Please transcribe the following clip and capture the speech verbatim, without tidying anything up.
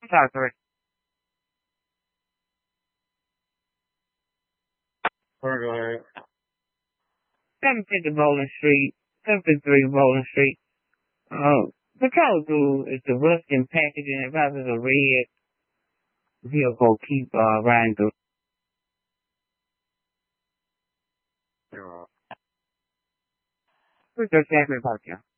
Sorry, sorry. Sorry, go ahead. seven fifty Bowling Street, seven fifty-three Bowling Street. Uh, patrol dude is the Ruskin packaging. If I was a red vehicle, keep uh, riding through. Where's the Chapman Park, yeah?